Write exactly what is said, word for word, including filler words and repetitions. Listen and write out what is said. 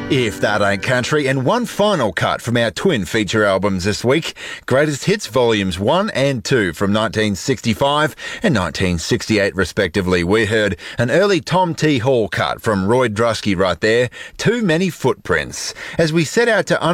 If That Ain't Country, and one final cut from our twin feature albums this week, Greatest Hits Volumes one and two from nineteen sixty-five and nineteen sixty-eight respectively. We heard an early Tom T. Hall cut from Roy Drusky right there, Too Many Footprints. As we set out to